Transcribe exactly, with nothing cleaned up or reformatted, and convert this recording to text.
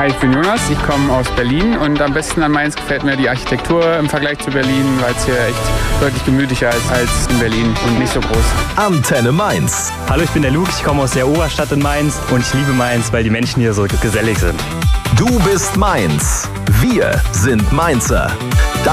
Hi, ich bin Jonas, ich komme aus Berlin und am besten an Mainz gefällt mir die Architektur im Vergleich zu Berlin, weil es hier echt deutlich gemütlicher ist als in Berlin und nicht so groß. Antenne Mainz. Hallo, ich bin der Luke, ich komme aus der Oberstadt in Mainz und ich liebe Mainz, weil die Menschen hier so gesellig sind. Du bist Mainz. Wir sind Mainzer.